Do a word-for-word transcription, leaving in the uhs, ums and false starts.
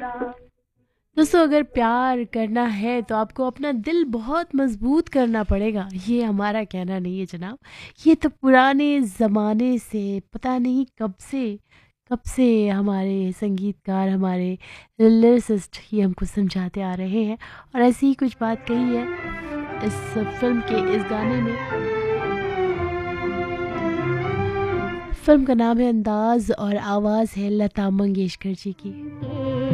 दोस्तों, अगर प्यार करना है तो आपको अपना दिल बहुत मजबूत करना पड़ेगा, ये हमारा कहना नहीं है जनाब। ये तो पुराने ज़माने से, पता नहीं कब से कब से हमारे संगीतकार, हमारे लिरिसिस्ट ये हमको समझाते आ रहे हैं। और ऐसी ही कुछ बात कही है इस फिल्म के इस गाने में। फिल्म का नाम है अंदाज और आवाज़ है लता मंगेशकर जी की।